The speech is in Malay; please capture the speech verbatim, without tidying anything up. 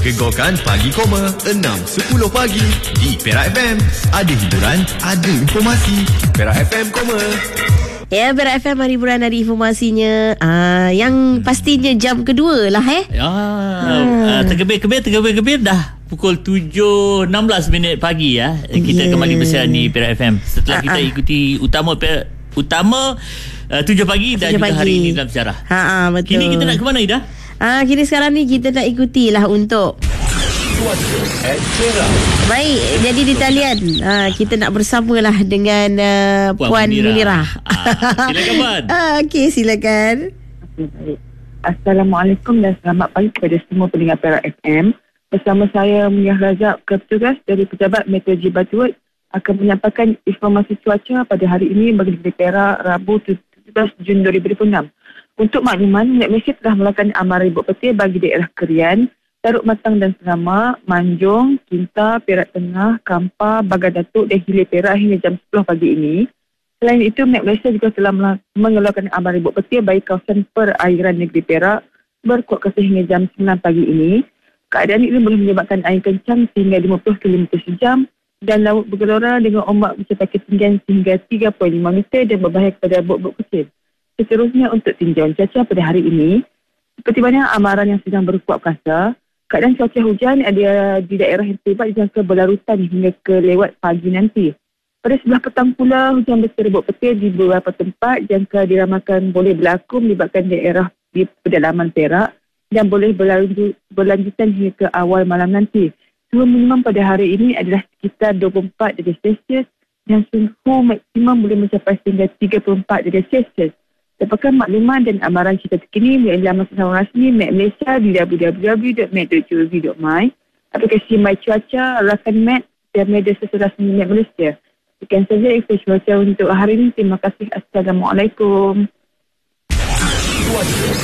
Gegarkan Pagi Koma enam sepuluh pagi di Perak F M. Ada hiburan, ada informasi. Perak F M Koma. Ya, Perak F M, hari hiburan, ada informasinya. Ah, yang pastinya jam kedua lah eh. Ya, ah. tergebir-gebir, tergebir-gebir dah pukul tujuh enam belas minit pagi ya. Kita yeah. kembali bersiaran di Perak F M. Setelah ah, kita ah. ikuti utama utama uh, tujuh pagi dan juga pagi. Hari ini dalam sejarah. Ha, ha, betul. Kini kita nak ke mana, Ida? Ah, kini sekarang ni kita nak ikutilah untuk baik, jadi di talian ah, kita nak bersamalah dengan uh, Puan, Puan Munirah, Munirah. Ah, Silakan Puan. ah, Okey, silakan. Baik. Assalamualaikum dan selamat pagi kepada semua pendengar Perak F M. Bersama saya Munirah Razak, petugas dari Pejabat Meteorologi Batuan, akan menyampaikan informasi cuaca pada hari ini bagi negeri Perak, Rabu tujuh belas Jun dua ribu dua puluh enam. Untuk makluman, Net Malaysia telah melakukan amaran ribut petir bagi daerah Kerian, Taruk Matang dan Selama, Manjung, Kinta, Perak Tengah, Kampar, Bagan Datuk dan Hilir Perak hingga jam sepuluh pagi ini. Selain itu, Net Malaysia juga telah mengeluarkan amaran ribut petir bagi kawasan perairan negeri Perak berkuat kuasa hingga jam sembilan pagi ini. Keadaan ini boleh menyebabkan angin kencang sehingga lima puluh kilometer sejam dan laut bergelora dengan ombak mencapai ketinggian sehingga tiga perpuluhan lima meter dan berbahaya kepada bot-bot kecil. Seterusnya, untuk tinjauan cuaca pada hari ini, seperti mana amaran yang sedang berkuat kuasa, keadaan cuaca hujan ada di daerah yang terlibat dijangka berlarutan hingga ke lewat pagi nanti. Pada sebelah petang pula, hujan besar ribut petir di beberapa tempat jangka diramalkan boleh berlaku melibatkan daerah di pedalaman Perak dan boleh berlanjut, berlanjutan hingga ke awal malam nanti. Suhu minimum pada hari ini adalah sekitar dua puluh empat darjah Celsius dan suhu maksimum boleh mencapai sehingga tiga puluh empat darjah Celsius. Dapatkan makluman dan amaran cerita terkini melalui laman sesama rasmi Met Malaysia di w w w dot met dot gov dot my, aplikasi My Cuaca, rakan Met dan media sosial rasmi Met Malaysia. Sekian saja info cuaca untuk hari ini. Terima kasih. Assalamualaikum.